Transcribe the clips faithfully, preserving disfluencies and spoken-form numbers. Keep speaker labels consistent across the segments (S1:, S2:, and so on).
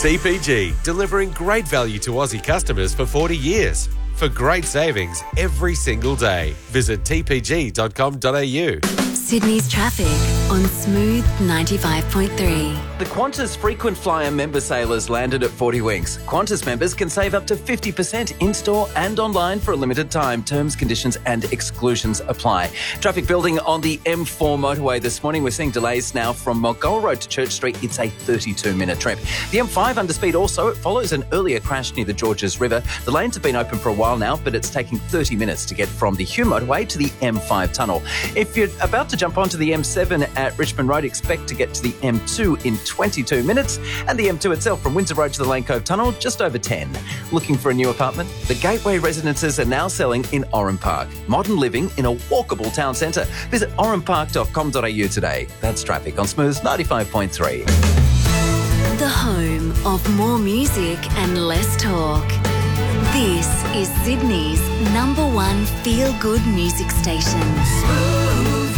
S1: T P G, delivering great value to Aussie customers for forty years. For great savings every single day, visit t p g dot com dot a u.
S2: Sydney's traffic on Smooth ninety-five point three.
S3: The Qantas frequent flyer member sale has landed at forty Winks. Qantas members can save up to fifty percent in-store and online for a limited time. Terms, conditions and exclusions apply. Traffic building on the M four motorway this morning. We're seeing delays now from Mulgoa Road to Church Street. It's a thirty-two minute trip. The M five under speed also. It follows an earlier crash near the Georges River. The lanes have been open for a while now, but it's taking thirty minutes to get from the Hume motorway to the M five tunnel. If you're about to jump onto the M seven at Richmond Road, expect to get to the M two in twenty-two minutes, and the M two itself from Windsor Road to the Lane Cove Tunnel just over ten. Looking for a new apartment? The Gateway Residences are now selling in Oran Park. Modern living in a walkable town centre. Visit oran park dot com dot a u today. That's traffic on Smooth ninety-five point three.
S2: The home of more music and less talk. This is Sydney's number one feel-good music station.
S4: Smooth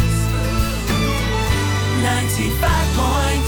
S4: ninety-five point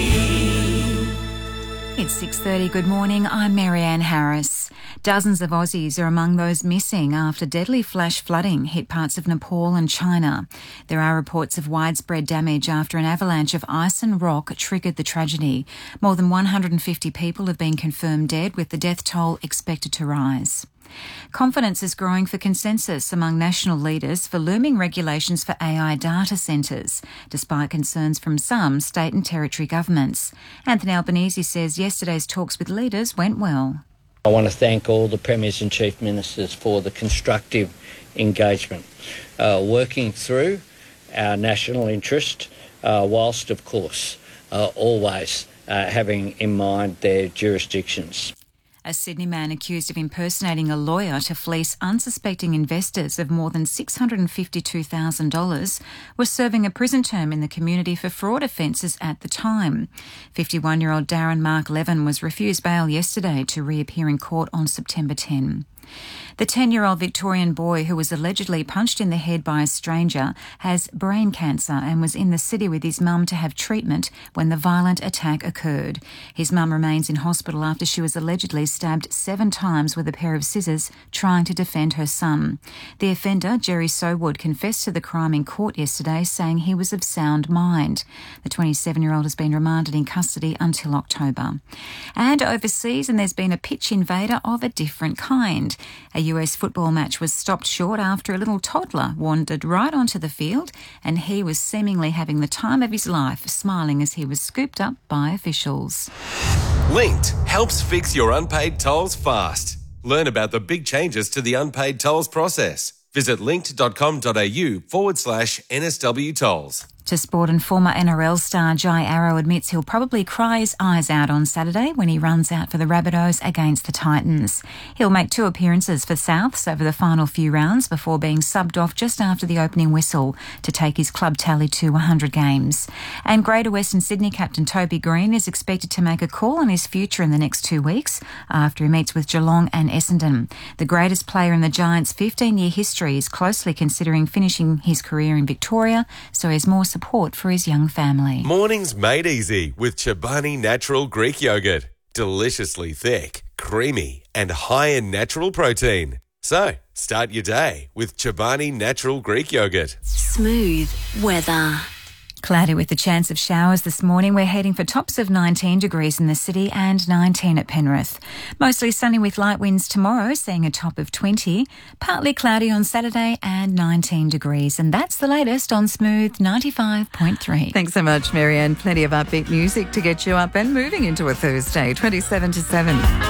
S4: three.
S5: It's six thirty. Good morning. I'm Marianne Harris. Dozens of Aussies are among those missing after deadly flash flooding hit parts of Nepal and China. There are reports of widespread damage after an avalanche of ice and rock triggered the tragedy. More than one hundred fifty people have been confirmed dead, with the death toll expected to rise. Confidence is growing for consensus among national leaders for looming regulations for A I data centres, despite concerns from some state and territory governments. Anthony Albanese says yesterday's talks with leaders went well.
S6: I want to thank all the Premiers and Chief Ministers for the constructive engagement, uh, working through our national interest, uh, whilst, of course, uh, always uh, having in mind their jurisdictions.
S5: A Sydney man accused of impersonating a lawyer to fleece unsuspecting investors of more than six hundred fifty-two thousand dollars was serving a prison term in the community for fraud offences at the time. fifty-one-year-old Darren Mark Levin was refused bail yesterday to reappear in court on September tenth. The ten-year-old Victorian boy who was allegedly punched in the head by a stranger has brain cancer and was in the city with his mum to have treatment when the violent attack occurred. His mum remains in hospital after she was allegedly stabbed seven times with a pair of scissors trying to defend her son. The offender, Jerry Sowood, confessed to the crime in court yesterday, saying he was of sound mind. The twenty-seven-year-old has been remanded in custody until October. And overseas, and there's been a pitch invader of a different kind. A U S football match was stopped short after a little toddler wandered right onto the field, and he was seemingly having the time of his life, smiling as he was scooped up by officials.
S1: Linked helps fix your unpaid tolls fast. Learn about the big changes to the unpaid tolls process. Visit linked dot com dot a u forward slash N S W tolls.
S5: To sport, and former N R L star Jai Arrow admits he'll probably cry his eyes out on Saturday when he runs out for the Rabbitohs against the Titans. He'll make two appearances for Souths over the final few rounds before being subbed off just after the opening whistle to take his club tally to one hundred games. And Greater Western Sydney captain Toby Green is expected to make a call on his future in the next two weeks after he meets with Geelong and Essendon. The greatest player in the Giants' fifteen-year history is closely considering finishing his career in Victoria, so he has more support for his young family.
S1: Mornings made easy with Chobani Natural Greek Yogurt. Deliciously thick, creamy and high in natural protein. So, start your day with Chobani Natural Greek Yogurt.
S2: Smooth weather.
S5: Cloudy with the chance of showers this morning. We're heading for tops of nineteen degrees in the city and nineteen at Penrith. Mostly sunny with light winds tomorrow, seeing a top of twenty. Partly cloudy on Saturday and nineteen degrees. And that's the latest on Smooth ninety-five point three.
S7: Thanks so much, Marianne. Plenty of upbeat music to get you up and moving into a Thursday, twenty-seven to seven.